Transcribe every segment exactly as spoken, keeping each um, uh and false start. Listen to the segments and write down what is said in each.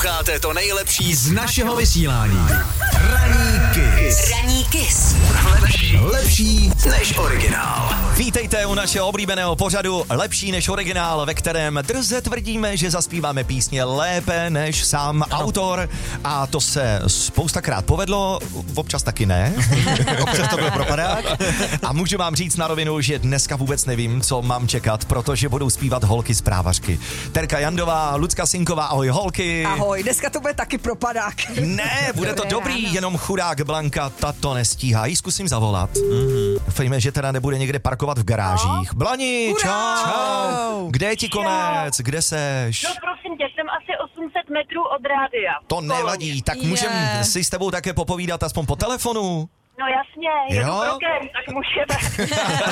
Posloucháte to nejlepší z našeho vysílání. Ranní Kiss. Ranní Kiss. Lepší, lepší než originál. Vítejte u našeho oblíbeného pořadu Lepší než originál, ve kterém drze tvrdíme, že zaspíváme písně lépe než sám ano. autor. A to se spoustakrát povedlo, občas taky ne. Občas to byl propadák. A můžu vám říct na rovinu, že dneska vůbec nevím, co mám čekat, protože budou zpívat holky z Právařky. Terka Jandová, Lucka Sinková, ahoj holky. Ahoj, dneska to bude taky propadák. Ne, bude to Dobré dobrý, ráno. jenom chudák Blanka, ta to nestíhá. Jí zkusím zavolat. Mm-hmm. Doufejme, že teda nebude někde parkovat v garážích. Blani, čau. čau. Kde je ti konec? Kde seš? No prosím tě, jsem asi osm set metrů od rádia. To nevadí, tak můžem Je. si s tebou také popovídat aspoň po telefonu? No jasně, jedu Jo? rokem, tak můžeme.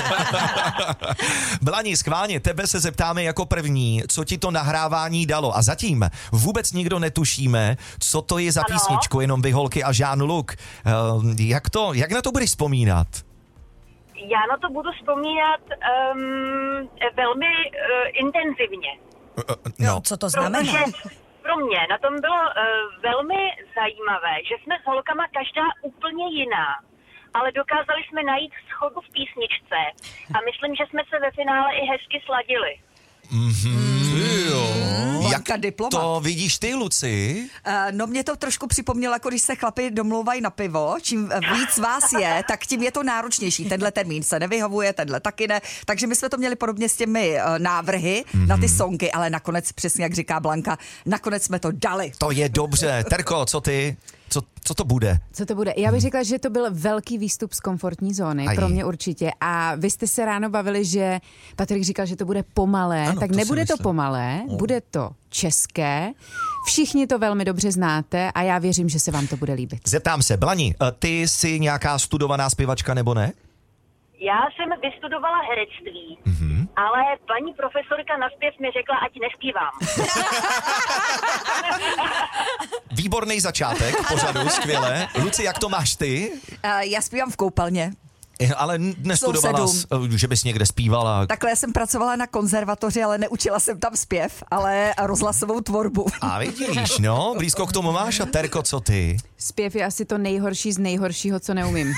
Blani, schválně, tebe se zeptáme jako první, co ti to nahrávání dalo. A zatím vůbec nikdo netušíme, co to je za Ano. písničku, jenom vy holky a Jean Luc. Uh, jak, to, jak na to budeš vzpomínat? Já na to budu vzpomínat um, velmi uh, intenzivně. No, Co to znamená? Protože pro mě na tom bylo uh, velmi zajímavé, že jsme s holkama každá úplně jiná, ale dokázali jsme najít shodu v písničce a myslím, že jsme se ve finále i hezky sladili. Blanka diplomat. to vidíš ty, Luci? Uh, no mě to trošku připomnělo, jako když se chlapi domlouvají na pivo. Čím víc vás je, tak tím je to náročnější. Tenhle termín se nevyhovuje, tenhle taky ne. Takže my jsme to měli podobně s těmi uh, návrhy mm-hmm. na ty songy, ale nakonec, přesně jak říká Blanka, nakonec jsme to dali. To je dobře. Terko, co ty? Co, co to bude? Co to bude? Já bych řekla, že to byl velký výstup z komfortní zóny, Aj. pro mě určitě. A vy jste se ráno bavili, že Patrik říkal, že to bude pomalé, Ano, tak to si nebude to myslím. pomalé, No. bude to české. Všichni to velmi dobře znáte a já věřím, že se vám to bude líbit. Zeptám se, Blani, ty jsi nějaká studovaná zpěvačka nebo ne? Já jsem vystudovala herectví, mm-hmm. ale paní profesorka na zpěv mi řekla, ať nespívám. Výborný začátek pořadu, skvěle. Luci, jak to máš ty? Uh, já zpívám v koupelně. Eh, Ale n- nestudovala, jsi, eh, že bys někde zpívala. Takhle jsem pracovala na konzervatoři, ale neučila jsem tam zpěv, ale rozhlasovou tvorbu. A vidíš, no, blízko k tomu máš. A Terko, co ty? Zpěv je asi to nejhorší z nejhoršího, co neumím.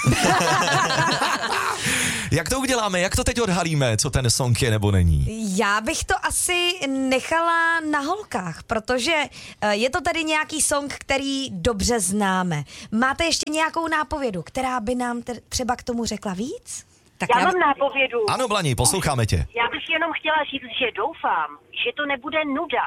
Jak to uděláme? Jak to teď odhalíme, co ten song je nebo není? Já bych to asi nechala na holkách, protože eh, je to tady nějaký song, který dobře známe. Máte ještě nějakou nápovědu, která by nám te- třeba k tomu řekla víc? Tak Já mám nápovědu. Ano, Blani, posloucháme tě. Já bych jenom chtěla říct, že doufám, že to nebude nuda.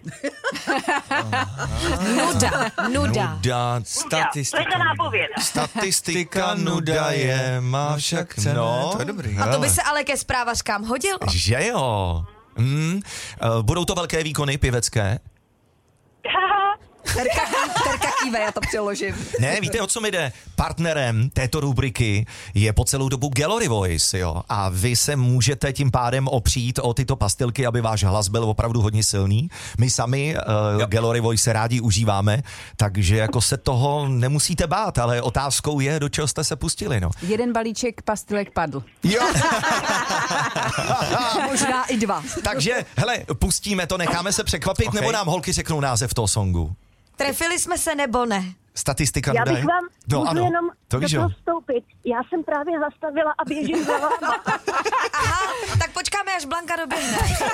Nuda, nuda. Nuda, Nuda. To je ta nápověda. statistika nuda je, má však cenu. No, To je dobrý. A to by se ale ke zprávařkám hodilo. že jo. Hmm. Uh, budou to velké výkony pěvecké? Terka, terka kýve, já to přeložím. Ne, víte, o co mi jde? Partnerem této rubriky je po celou dobu Gallery Voice, jo. A vy se můžete tím pádem opřít o tyto pastilky, aby váš hlas byl opravdu hodně silný. My sami uh, Gallery Voice rádi užíváme, takže jako se toho nemusíte bát, ale otázkou je, do čeho jste se pustili, no. Jeden balíček pastilek padl. Jo. Možná i dva. Takže, hele, pustíme to, necháme se překvapit, Okay. nebo nám holky řeknou název toho songu. Trefili jsme se nebo ne? Statistika Já nuda bych je? vám No, můžu ano, jenom to víš, do jo. toho vstoupit. Já jsem právě zastavila a běžím za váma. Aha, tak počkáme, až Blanka doběhne.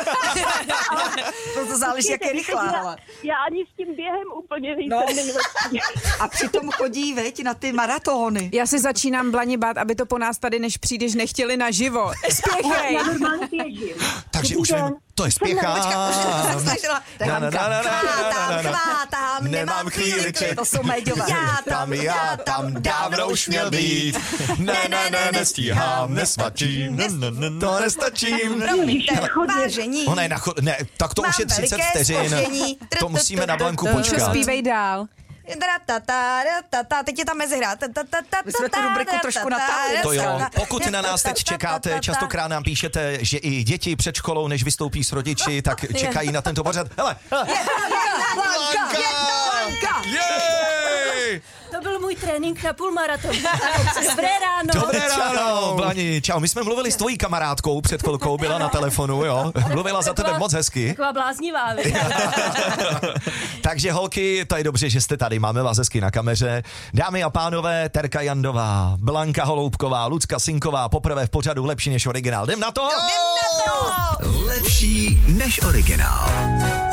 To záleží, jak je rychlá. Já, Ale. já ani s tím během úplně nejsem No. nejlepší. A přitom chodí, veď, na ty maratony. Já se začínám Blani bát, aby to po nás tady, než přijdeš, nechtěli naživo. Spěchej! Já normálně běžím. Takže Dobrý už den. vím, to je Počkat, spěchá. už jsem se snažila. Na, na, na, na, na, na, na, na. Chvátám, Nemám chvíli klid. To jsou méďové. Já Tam já tam dávno už měl být. Ne, ne, ne, nestíhám, nesmačím, ne, ne, ne, to nestačím. Promiňte, vážení. Ona je na chod... Ne, tak to Mám už je třicet veliké vteřin. zpoždění. To musíme na Blanku Co počkat. zpívej dál? Teď je tam mezihra. My jsme tu rubriku trošku natáhli. To jo, pokud na nás teď čekáte, častokrát nám píšete, že i děti před školou, než vystoupí s rodiči, tak čekají na tento pořad. Hele, hele. Blanka! Blanka! Jej! To byl můj můj trénink na půlmaraton. Dobré ráno. Dobré ráno, Blani. Čau, my jsme mluvili s tvojí kamarádkou před chvilkou, byla na telefonu, jo. Mluvila za tebe moc hezky. Taková bláznivá, vy. Takže holky, to je dobře, že jste tady, máme vás hezky na kameře. Dámy a pánové, Terka Jandová, Blanka Holoubková, Lucka Sinková, poprvé v pořadu Lepší než originál. Jdem na to? Lepší než originál.